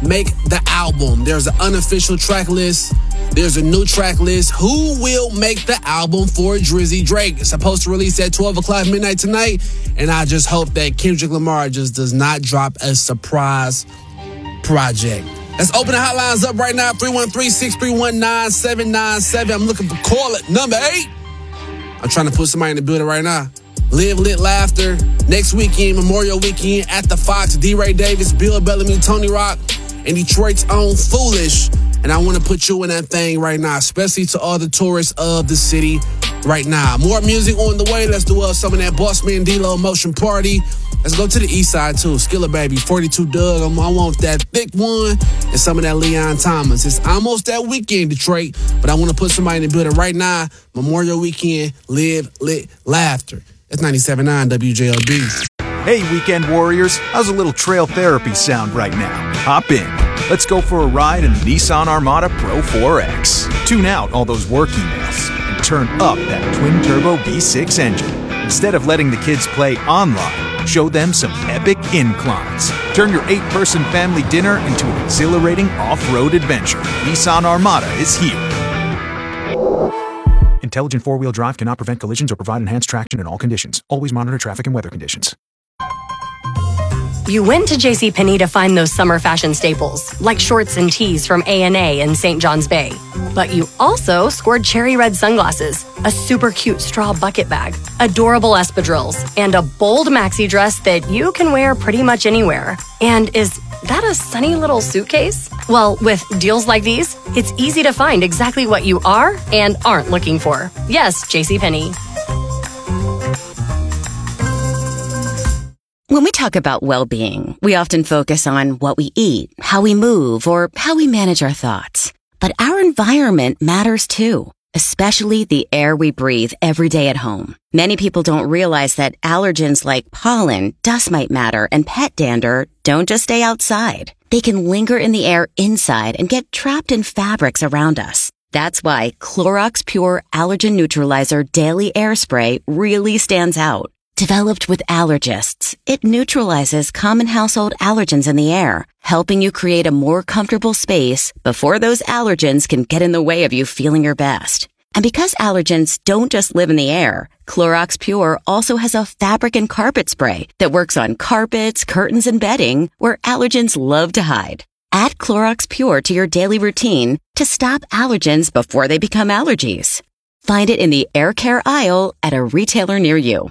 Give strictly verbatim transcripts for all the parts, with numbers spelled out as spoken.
make the album? There's an unofficial track list. There's a new track list. Who will make the album for Drizzy Drake? It's supposed to release at twelve o'clock midnight tonight, and I just hope that Kendrick Lamar just does not drop a surprise project. Let's open the hotlines up right now, three one three, six three one, nine seven nine seven. I'm looking for call it number eight. I'm trying to put somebody in the building right now. Live Lit Laughter. Next weekend, Memorial Weekend at the Fox. D-Ray Davis, Bill Bellamy, Tony Rock, and Detroit's own Foolish. And I want to put you in that thing right now, especially to all the tourists of the city right now. More music on the way. Let's do uh, some of that Boss Man D-Lo Motion Party. Let's go to the east side, too. Skilla Baby, forty-two Doug. I want that thick one. And some of that Leon Thomas. It's almost that weekend, Detroit. But I want to put somebody in the building right now. Memorial Weekend, Live Lit Laughter. That's ninety-seven point nine W J L B. Hey, weekend warriors. How's a little trail therapy sound right now? Hop in. Let's go for a ride in the Nissan Armada Pro four X. Tune out all those work emails and turn up that twin-turbo V six engine. Instead of letting the kids play online, show them some epic inclines. Turn your eight-person family dinner into an exhilarating off-road adventure. Nissan Armada is here. Intelligent four-wheel drive cannot prevent collisions or provide enhanced traction in all conditions. Always monitor traffic and weather conditions. You went to JCPenney to find those summer fashion staples, like shorts and tees from A and A in Saint John's Bay. But you also scored cherry red sunglasses, a super cute straw bucket bag, adorable espadrilles, and a bold maxi dress that you can wear pretty much anywhere. And is that a sunny little suitcase? Well, with deals like these, it's easy to find exactly what you are and aren't looking for. Yes, JCPenney. When we talk about well-being, we often focus on what we eat, how we move, or how we manage our thoughts. But our environment matters too, especially the air we breathe every day at home. Many people don't realize that allergens like pollen, dust mite matter, and pet dander don't just stay outside. They can linger in the air inside and get trapped in fabrics around us. That's why Clorox Pure Allergen Neutralizer Daily Air Spray really stands out. Developed with allergists, it neutralizes common household allergens in the air, helping you create a more comfortable space before those allergens can get in the way of you feeling your best. And because allergens don't just live in the air, Clorox Pure also has a fabric and carpet spray that works on carpets, curtains, and bedding where allergens love to hide. Add Clorox Pure to your daily routine to stop allergens before they become allergies. Find it in the air care aisle at a retailer near you.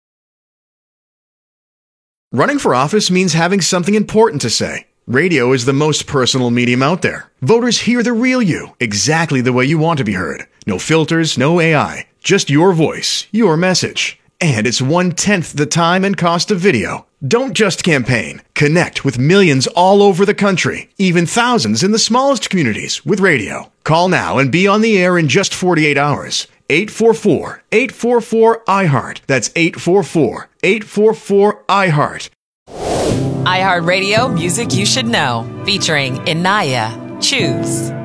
Running for office means having something important to say. Radio is the most personal medium out there. Voters hear the real you, exactly the way you want to be heard. No filters, no A I, just your voice, your message. And it's one-tenth the time and cost of video. Don't just campaign. Connect with millions all over the country, even thousands in the smallest communities with radio. Call now and be on the air in just forty-eight hours. eight four four, eight four four, I heart. That's eight four four, eight four four, I heart. iHeartRadio Music You Should Know, featuring Inaya. Choose.